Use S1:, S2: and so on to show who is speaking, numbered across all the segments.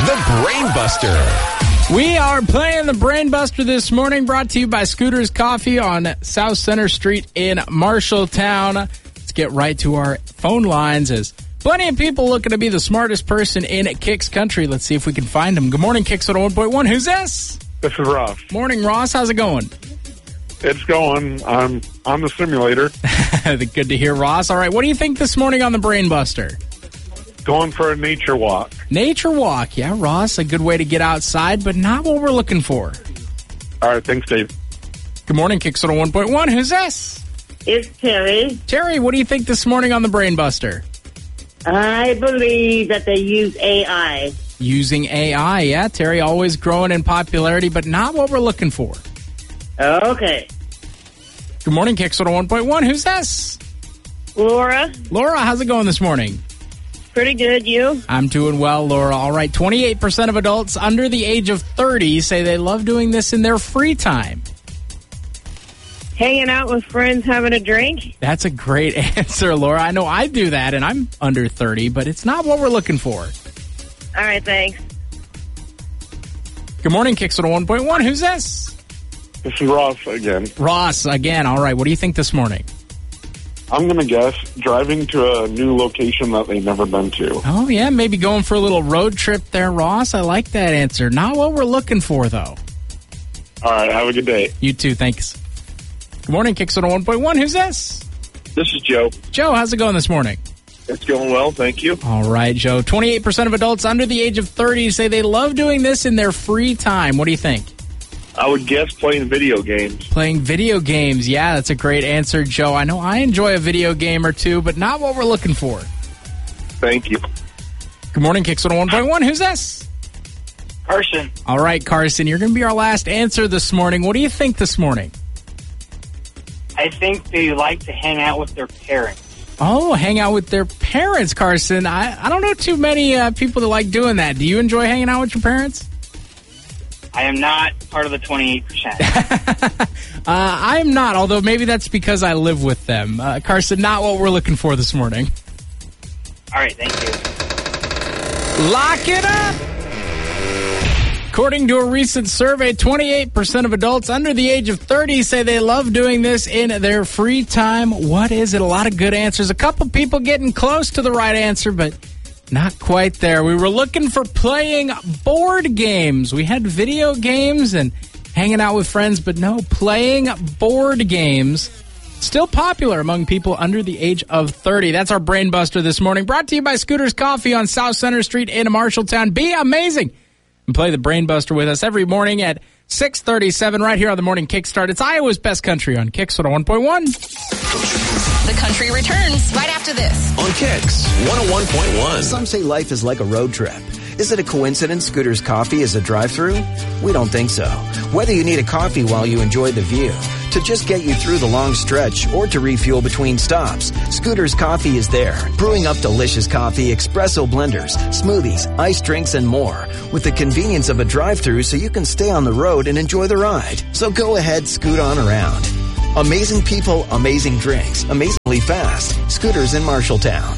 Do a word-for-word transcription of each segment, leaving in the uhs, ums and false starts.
S1: the Brain Buster.
S2: We are playing the Brain Buster this morning, brought to you by Scooters Coffee on South Center Street in Marshalltown. Let's get right to our phone lines as plenty of people looking to be the smartest person in Kicks Country. Let's see if we can find them. Good morning, Kicks one oh one point one. Who's this?
S3: This is Ross.
S2: Morning, Ross. How's it going?
S3: It's going. I'm on the simulator.
S2: Good to hear, Ross. All right, what do you think this morning on the Brain Buster?
S3: Going for a nature walk.
S2: Nature walk. Yeah, Ross, a good way to get outside, but not what we're looking for.
S3: All right, thanks, Dave.
S2: Good morning, Kicks one oh one point one. Who's this?
S4: It's Terry.
S2: Terry, what do you think this morning on the Brain Buster?
S4: I believe that they use A I.
S2: Using A I, yeah. Terry, always growing in popularity, but not what we're looking for.
S4: Okay.
S2: Good morning, Kicks one oh one point one. Who's this?
S4: Laura.
S2: Laura, how's it going this morning?
S4: Pretty good, you?
S2: I'm doing well, Laura. All right, twenty-eight percent of adults under the age of thirty say they love doing this in their free time.
S4: Hanging out with friends, having a drink?
S2: That's a great answer, Laura. I know I do that, and I'm under thirty, but it's not what we're looking for.
S4: All right, thanks.
S2: Good morning, Kicks one oh one point one. Who's this?
S3: This is Ross again.
S2: Ross, again. All right, what do you think this morning?
S3: I'm going to guess driving to a new location that they've never been to.
S2: Oh, yeah, maybe going for a little road trip there, Ross. I like that answer. Not what we're looking for, though.
S3: All right, have a good day.
S2: You too, thanks. Good morning, Kicks one oh one point one. Who's this?
S5: This is Joe.
S2: Joe, how's it going this morning?
S5: It's going well, thank you.
S2: All right, Joe. twenty-eight percent of adults under the age of thirty say they love doing this in their free time. What do you think?
S5: I would guess playing video games.
S2: Playing video games. Yeah, that's a great answer, Joe. I know I enjoy a video game or two, but not what we're looking for.
S5: Thank you.
S2: Good morning, Kicks one oh one point one. Who's this?
S5: Carson.
S2: All right, Carson, you're going to be our last answer this morning. What do you think this morning?
S6: I think they like to hang out with their parents.
S2: Oh, hang out with their parents, Carson. I, I don't know too many uh, people that like doing that. Do you enjoy hanging out with your parents?
S6: I am not part of the twenty-eight percent.
S2: uh, I'm not, although maybe that's because I live with them. Uh, Carson, not what we're looking for this morning.
S6: All right, thank you.
S2: Lock it up! According to a recent survey, twenty-eight percent of adults under the age of thirty say they love doing this in their free time. What is it? A lot of good answers. A couple people getting close to the right answer, but not quite there. We were looking for playing board games. We had video games and hanging out with friends, but no, playing board games. Still popular among people under the age of thirty. That's our Brain Buster this morning. Brought to you by Scooters Coffee on South Center Street in Marshalltown. Be amazing and play the Brain Buster with us every morning at six thirty-seven right here on the Morning Kickstart. It's Iowa's Best Country on Kicks one oh one point one.
S7: The country returns right after this.
S1: On Kicks one oh one point one.
S8: Some say life is like a road trip. Is it a coincidence Scooters Coffee is a drive-thru? We don't think so. Whether you need a coffee while you enjoy the view, to just get you through the long stretch, or to refuel between stops, Scooters Coffee is there, brewing up delicious coffee, espresso blenders, smoothies, iced drinks, and more, with the convenience of a drive-thru so you can stay on the road and enjoy the ride. So go ahead, scoot on around. Amazing people, amazing drinks, amazingly fast. Scooters in Marshalltown.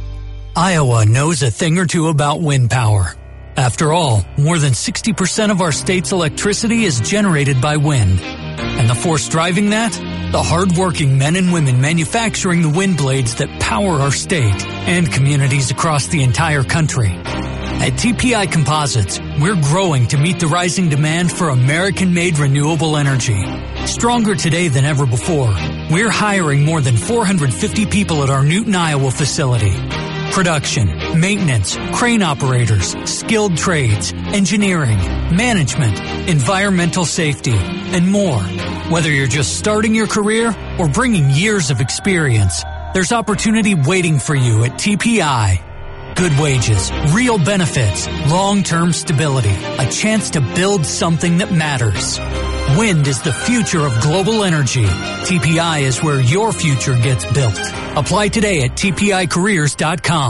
S9: Iowa knows a thing or two about wind power. After all, more than sixty percent of our state's electricity is generated by wind. And the force driving that? The hard-working men and women manufacturing the wind blades that power our state and communities across the entire country. At T P I Composites, we're growing to meet the rising demand for American-made renewable energy. Stronger today than ever before, we're hiring more than four hundred fifty people at our Newton, Iowa facility. Production, maintenance, crane operators, skilled trades, engineering, management, environmental safety, and more. Whether you're just starting your career or bringing years of experience, there's opportunity waiting for you at T P I. Good wages, real benefits, long-term stability, a chance to build something that matters. Wind is the future of global energy. T P I is where your future gets built. Apply today at T P I careers dot com.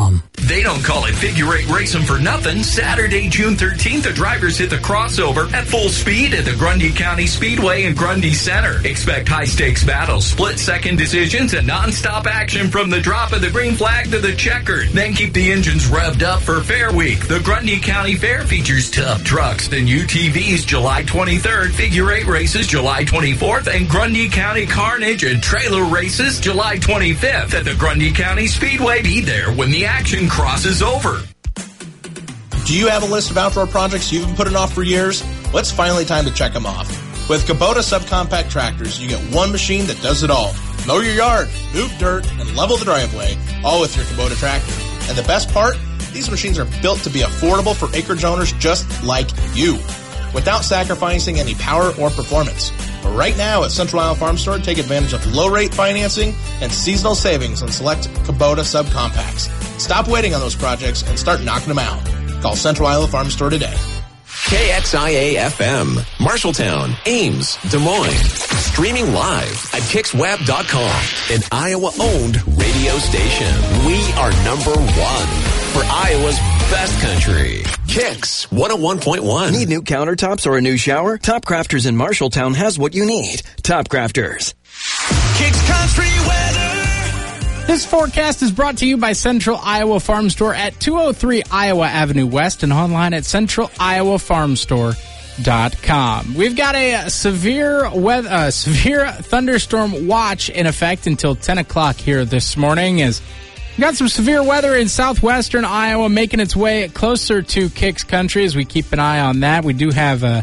S10: They don't call it figure eight racing for nothing. Saturday, June thirteenth, the drivers hit the crossover at full speed at the Grundy County Speedway in Grundy Center. Expect high-stakes battles, split-second decisions, and non-stop action from the drop of the green flag to the checkered. Then keep the engines revved up for Fair Week. The Grundy County Fair features tough trucks and U T Vs July twenty-third, figure eight races July twenty-fourth, and Grundy County Carnage and trailer races July twenty-fifth at the Grundy County Speedway. Be there when the action crosses over.
S11: Do you have a list of outdoor projects you've been putting off for years? Well, it's finally time to check them off. With Kubota subcompact tractors, you get one machine that does it all. Mow your yard, move dirt, and level the driveway, all with your Kubota tractor. And the best part? These machines are built to be affordable for acreage owners just like you, without sacrificing any power or performance. But right now at Central Iowa Farm Store, take advantage of low-rate financing and seasonal savings on select Kubota subcompacts. Stop waiting on those projects and start knocking them out. Call Central Iowa Farm Store today.
S1: K X I A F M, Marshalltown, Ames, Des Moines. Streaming live at Kix Web dot com, an Iowa-owned radio station. We are number one for Iowa's best country. Kix one oh one point one.
S8: Need new countertops or a new shower? Top Crafters in Marshalltown has what you need. Top Crafters.
S10: Kix Country Weather.
S2: This forecast is brought to you by Central Iowa Farm Store at two oh three Iowa Avenue West and online at central iowa farm store dot com. We've got a severe weather, uh, severe thunderstorm watch in effect until ten o'clock here this morning. As we've got some severe weather in southwestern Iowa making its way closer to Kix Country as we keep an eye on that. We do have a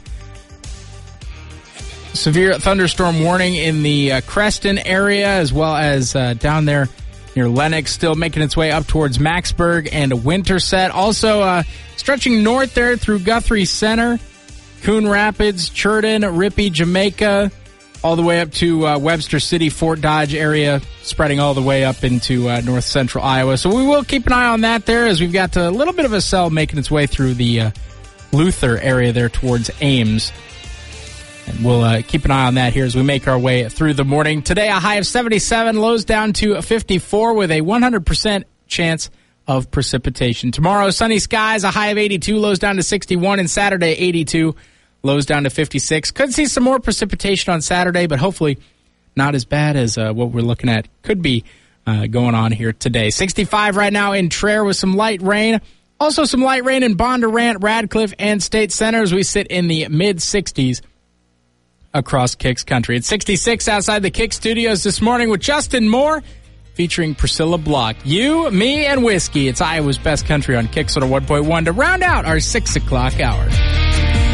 S2: severe thunderstorm warning in the uh, Creston area as well as uh, down there near Lennox, still making its way up towards Macksburg and Winterset. Also uh, stretching north there through Guthrie Center, Coon Rapids, Churton, Rippey, Jamaica, all the way up to uh, Webster City, Fort Dodge area, spreading all the way up into uh, north central Iowa. So we will keep an eye on that there as we've got a little bit of a cell making its way through the uh, Luther area there towards Ames. And we'll uh, keep an eye on that here as we make our way through the morning. Today, a high of seventy-seven, lows down to fifty-four with a one hundred percent chance of precipitation. Tomorrow, sunny skies, a high of eighty-two, lows down to sixty-one, and Saturday, eighty-two, lows down to fifty-six. Could see some more precipitation on Saturday, but hopefully not as bad as uh, what we're looking at could be uh, going on here today. sixty-five right now in Traer with some light rain. Also some light rain in Bondurant, Radcliffe, and State Center as we sit in the mid-sixties. Across Kix Country. It's sixty-six outside the Kix Studios this morning with Justin Moore featuring Priscilla Block. You, me, and Whiskey. It's Iowa's best country on Kix one oh one point one to round out our six o'clock hour.